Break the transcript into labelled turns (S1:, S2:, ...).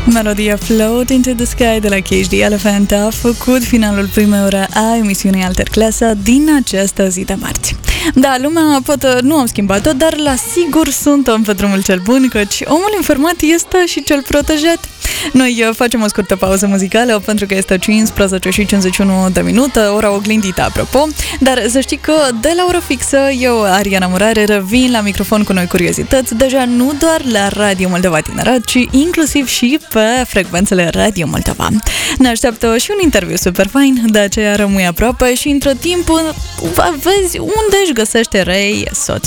S1: Melodia Float into the Sky de la KHD Elephant a făcut finalul primei ore a emisiunii Alterclasa din această zi de marți. Da, lumea poate nu am schimbat-o, dar la sigur suntem pe drumul cel bun, căci omul informat este și cel protejat. Noi facem o scurtă pauză muzicală pentru că este 15 și 51 de minute, ora oglindită apropo, dar să știi că de la oră fixă eu, Ariana Murare, revin la microfon cu noi curiozități, deja nu doar la Radio Moldova Tineret, ci inclusiv și pe frecvențele Radio Moldova. Ne așteaptă și un interviu super fain, de aceea rămâi aproape și între timp vezi unde își găsește Ray soț.